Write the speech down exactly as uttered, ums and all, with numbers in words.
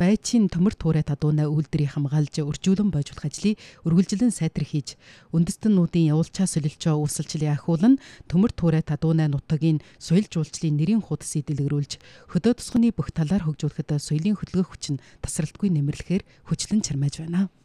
байчин төмөр туурай тадуунаа үйлдвэрийг хамгаалж өржүүлэн бойжуулах ажлыг үргэлжлэн сайтар хийж, үндэстэн нүүдийн явуулчаа солилчоо үүсэлчлээ ахиулан төмөр туурай тадуунаа нутгийн соёл жуулчлалын нэрийн хуудасыг дэлгэрүүлж, хөдөө тосгоны бүх талаар хөгжүүлэхэд соёлын хөдөлгөөх хүч нь тасралтгүй нэмэрлэхээр хүчлэн чармааж байна.